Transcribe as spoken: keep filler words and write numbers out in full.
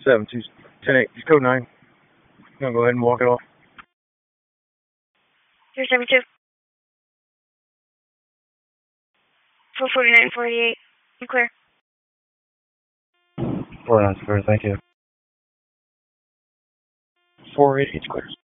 seven two ten eight. Just code nine. I'm gonna go ahead and walk it off. Zero seven two. Four forty nine forty eight. You clear. Four nine clear. Thank you. Four eight eight clear.